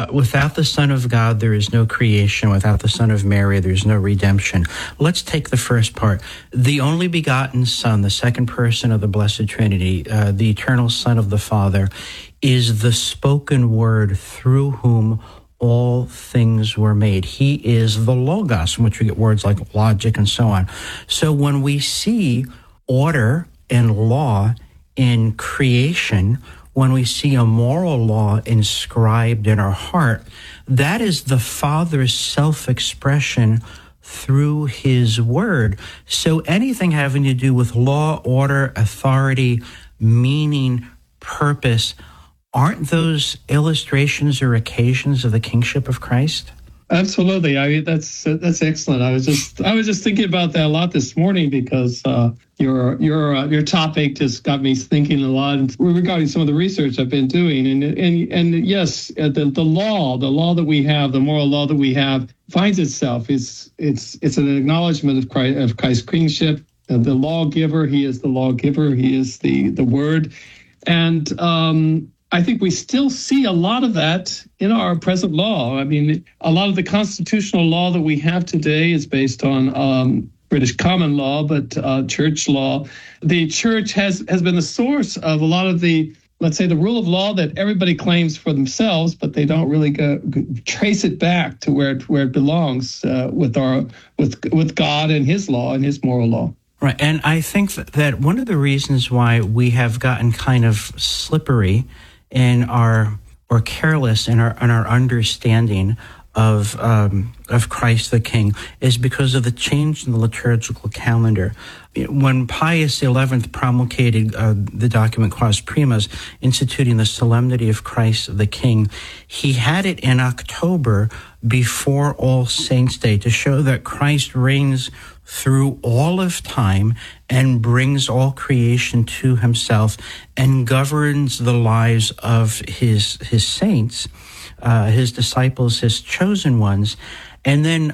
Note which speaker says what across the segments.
Speaker 1: without the Son of God, there is no creation. Without the Son of Mary, there is no redemption. Let's take the first part. The only begotten Son, the second person of the Blessed Trinity, the eternal Son of the Father, is the spoken word through whom all things were made. He is the Logos, from which we get words like logic and so on. So when we see order and law in creation, when we see a moral law inscribed in our heart, that is the Father's self-expression through his word. So anything having to do with law, order, authority, meaning, purpose, aren't those illustrations or occasions of the kingship of Christ?
Speaker 2: Absolutely. I mean, that's excellent. I was just thinking about that a lot this morning because your topic just got me thinking a lot regarding some of the research I've been doing. And yes, the law that we have, the moral law that we have, finds itself. It's an acknowledgement of Christ's kingship. The lawgiver, he is the lawgiver. He is the word, and I think we still see a lot of that in our present law. I mean, a lot of the constitutional law that we have today is based on British common law, but church law. The church has been the source of a lot of the, let's say, the rule of law that everybody claims for themselves, but they don't really trace it back to where it belongs with God and his law and his moral law.
Speaker 1: Right, and I think that one of the reasons why we have gotten kind of slippery or careless in our understanding of Christ the King is because of the change in the liturgical calendar. When Pius XI promulgated the document Quas Primas, instituting the solemnity of Christ the King, he had it in October before All Saints' Day to show that Christ reigns through all of time and brings all creation to himself and governs the lives of his saints, his disciples, his chosen ones. And then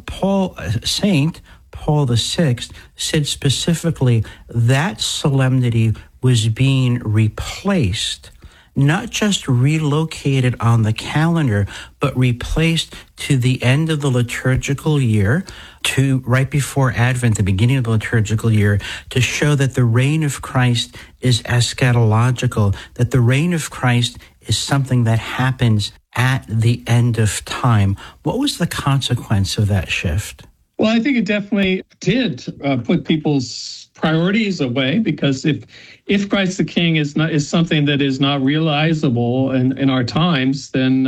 Speaker 1: Saint Paul VI said specifically that solemnity was being replaced, not just relocated on the calendar, but replaced to the end of the liturgical year, to right before Advent, the beginning of the liturgical year, to show that the reign of Christ is eschatological, that the reign of Christ is something that happens at the end of time. What was the consequence of that shift?
Speaker 2: Well, I think it definitely did put people's priorities away, because if Christ the King is something that is not realizable in our times, then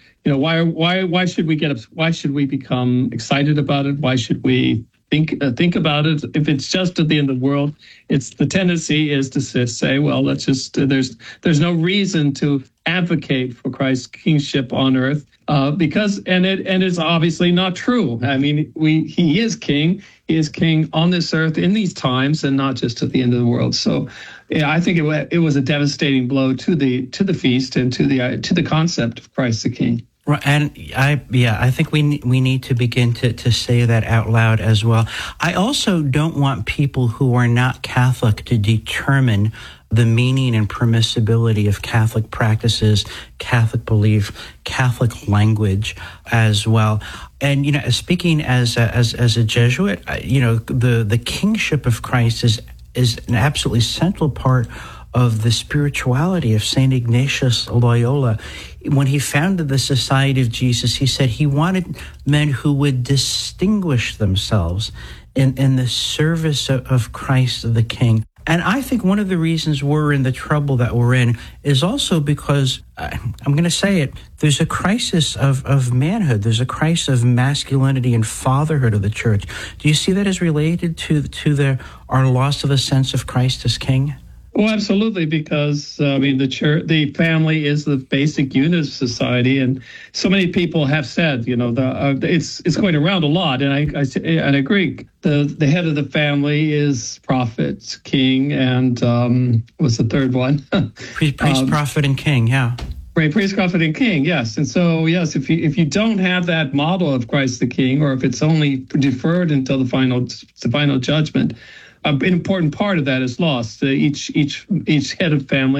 Speaker 2: why should we become excited about it? Why should we think about it? If it's just at the end of the world, the tendency is to say, well, let's just there's no reason to advocate for Christ's kingship on earth because it's obviously not true. I mean, he is king. He is king on this earth in these times, and not just at the end of the world. So, yeah, I think it was a devastating blow to the feast and to the concept of Christ the King.
Speaker 1: Right, and I think we need to begin to say that out loud as well. I also don't want people who are not Catholic to determine the meaning and permissibility of Catholic practices, Catholic belief, Catholic language as well. And speaking as a Jesuit, the kingship of Christ is an absolutely central part of the spirituality of St. Ignatius Loyola. When he founded the Society of Jesus, he said he wanted men who would distinguish themselves in the service of Christ the King. And I think one of the reasons we're in the trouble that we're in is also because, I'm going to say it, there's a crisis of manhood. There's a crisis of masculinity and fatherhood of the church. Do you see that as related to our loss of a sense of Christ as King?
Speaker 2: Well, absolutely, because the family is the basic unit of society, and so many people have said, it's going around a lot, and I agree. The head of the family is prophet, king, and what's the third one?
Speaker 1: Priest, prophet, and king. Yeah.
Speaker 2: Right, priest, prophet, and king. Yes, and so yes, if you don't have that model of Christ the King, or if it's only deferred until the final judgment, an important part of that is lost. Each head of family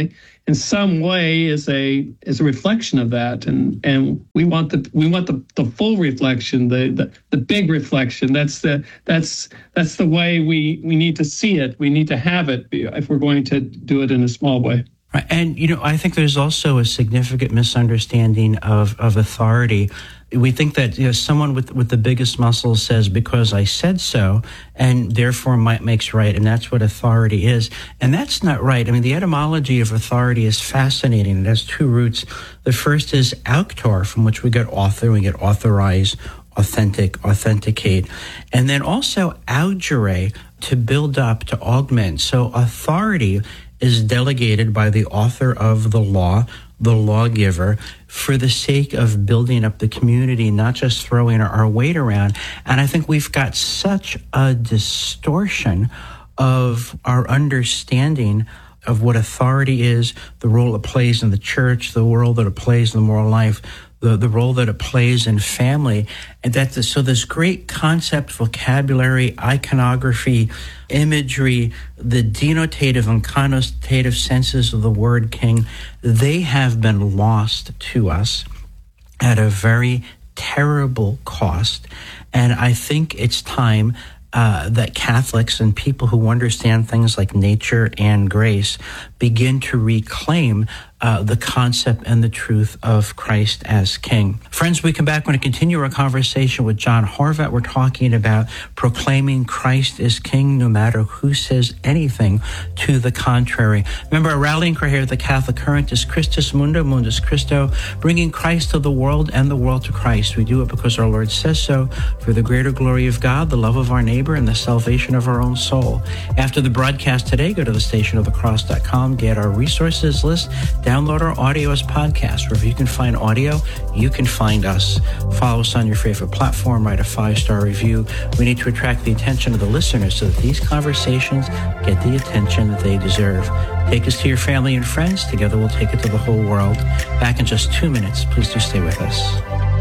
Speaker 2: in some way is a reflection of that, and we want the full reflection, the big reflection. That's the way we need to see it. We need to have it if we're going to do it in a small way.
Speaker 1: Right. And, I think there's also a significant misunderstanding of authority. We think that someone with the biggest muscles says, because I said so, and therefore might makes right, and that's what authority is. And that's not right. I mean, the etymology of authority is fascinating. It has two roots. The first is auctor, from which we get author, we get authorize, authentic, authenticate. And then also augere, to build up, to augment. So authority is delegated by the author of the law, the lawgiver, for the sake of building up the community, not just throwing our weight around. And I think we've got such a distortion of our understanding of what authority is, the role it plays in the church, the role that it plays in the moral life, the role that it plays in family. And so this great concept, vocabulary, iconography, imagery, the denotative and connotative senses of the word king, they have been lost to us at a very terrible cost. And I think it's time that Catholics and people who understand things like nature and grace begin to reclaim the concept and the truth of Christ as King. Friends, we come back. We're going to continue our conversation with John Horvat. We're talking about proclaiming Christ as King no matter who says anything to the contrary. Remember, our rallying cry here at the Catholic Current is Christus Mundo, Mundus Christo, bringing Christ to the world and the world to Christ. We do it because our Lord says so, for the greater glory of God, the love of our neighbor, and the salvation of our own soul. After the broadcast today, go to thestationofthecross.com, get our resources list, download our audio as podcasts. Wherever you can find audio, you can find us. Follow us on your favorite platform, write a 5-star review. We need to attract the attention of the listeners so that these conversations get the attention that they deserve. Take us to your family and friends. Together we'll take it to the whole world. Back in just 2 minutes. Please do stay with us.